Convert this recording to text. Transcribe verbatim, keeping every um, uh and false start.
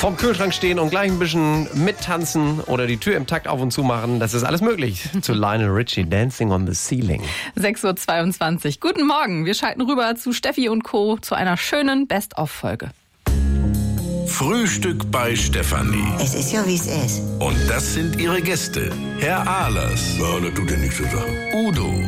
Vorm Kühlschrank stehen und gleich ein bisschen mittanzen oder die Tür im Takt auf und zu machen. Das ist alles möglich. Zu Lionel Richie, Dancing on the Ceiling. sechs Uhr zweiundzwanzig. Guten Morgen. Wir schalten rüber zu Steffi und Co. zu einer schönen Best-of-Folge. Frühstück bei Stefanie. Es ist ja, wie es ist. Und das sind ihre Gäste. Herr Ahlers. Ja, das tut ja nichts zu sagen. Udo.